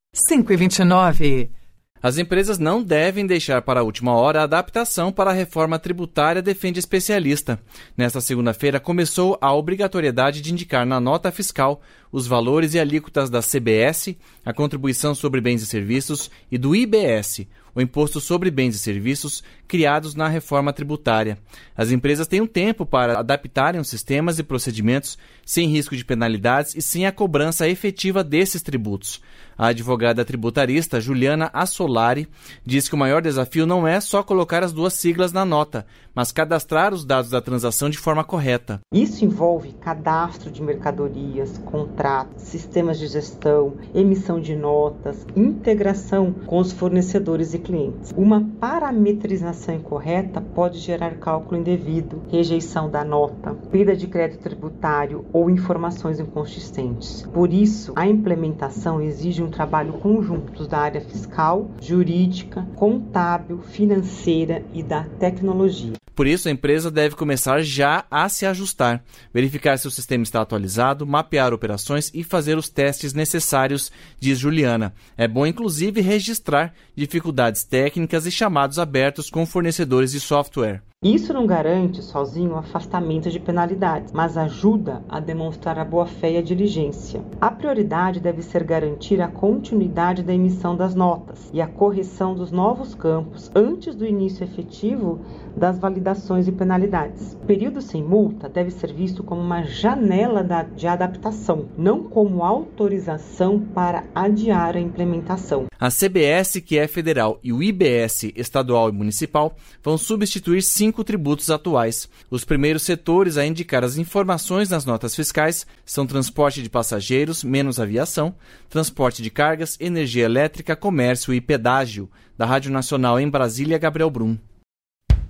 5h29. As empresas não devem deixar para a última hora a adaptação para a reforma tributária, defende especialista. Nesta segunda-feira começou a obrigatoriedade de indicar na nota fiscal os valores e alíquotas da CBS, a contribuição sobre bens e serviços, e do IBS, o Imposto sobre Bens e Serviços, criados na reforma tributária. As empresas têm um tempo para adaptarem os sistemas e procedimentos sem risco de penalidades e sem a cobrança efetiva desses tributos. A advogada tributarista Juliana Assolari diz que o maior desafio não é só colocar as duas siglas na nota, mas cadastrar os dados da transação de forma correta. Isso envolve cadastro de mercadorias, contratos, sistemas de gestão, emissão de notas, integração com os fornecedores e clientes. Uma parametrização incorreta pode gerar cálculo indevido, rejeição da nota, perda de crédito tributário ou informações inconsistentes. Por isso, a implementação exige um trabalho conjunto da área fiscal, jurídica, contábil, financeira e da tecnologia. Por isso, a empresa deve começar já a se ajustar, verificar se o sistema está atualizado, mapear operações e fazer os testes necessários, diz Juliana. É bom, inclusive, registrar dificuldades técnicas e chamados abertos com fornecedores de software. Isso não garante sozinho o afastamento de penalidades, mas ajuda a demonstrar a boa-fé e a diligência. A prioridade deve ser garantir a continuidade da emissão das notas e a correção dos novos campos antes do início efetivo das validações e penalidades. O período sem multa deve ser visto como uma janela de adaptação, não como autorização para adiar a implementação. A CBS, que é federal, e o IBS, estadual e municipal, vão substituir 5 tributos atuais. Os primeiros setores a indicar as informações nas notas fiscais são transporte de passageiros, menos aviação, transporte de cargas, energia elétrica, comércio e pedágio. Da Rádio Nacional em Brasília, Gabriel Brum.